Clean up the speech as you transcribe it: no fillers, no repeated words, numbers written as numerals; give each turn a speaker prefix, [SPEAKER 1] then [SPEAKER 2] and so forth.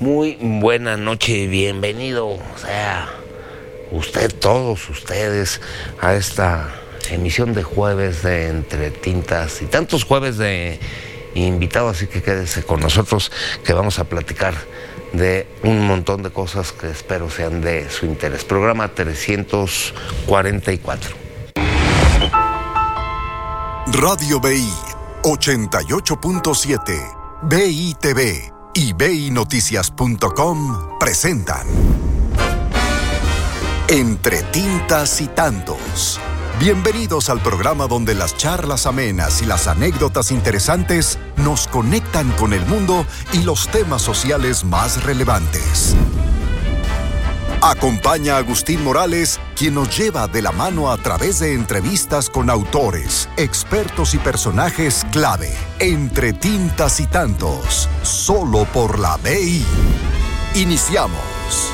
[SPEAKER 1] Muy buena noche, bienvenido, todos ustedes, a esta emisión de jueves de Entre Tintas y tantos jueves de invitados, así que quédese con nosotros que vamos a platicar de un montón de cosas que espero sean de su interés. Programa 344.
[SPEAKER 2] Radio BI 88.7, BI TV y BINoticias.com presentan Entre Tintas y Tantos. Bienvenidos al programa donde las charlas amenas y las anécdotas interesantes nos conectan con el mundo y los temas sociales más relevantes. Acompaña a Agustín Morales, quien nos lleva de la mano a través de entrevistas con autores, expertos y personajes clave. Entre Tintas y Tantos, solo por la BI. Iniciamos.